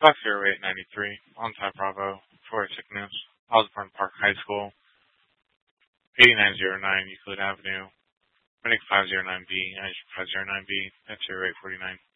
Box 0893, on-time Bravo, for sickness, Osborne Park High School, 8909 Euclid Avenue, Phoenix 509B, Azure 509B, that's your 849.